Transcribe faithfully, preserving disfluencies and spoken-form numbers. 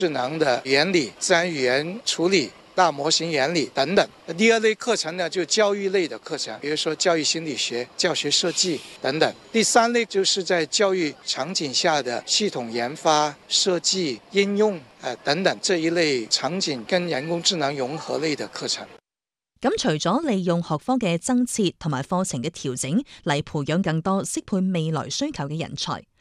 智能的原理、自然語言處理、大模型原理等等。第二類課程呢，就教育類的課程，比如說教育心理學、教學設計等等。第三類就是在教育場景下的系統研發、設計、應用誒等等這一類場景跟人工智能融合類的課程。 咁除咗利用學科嘅增設同埋課程嘅調整嚟培養更多適配未來需求嘅人才，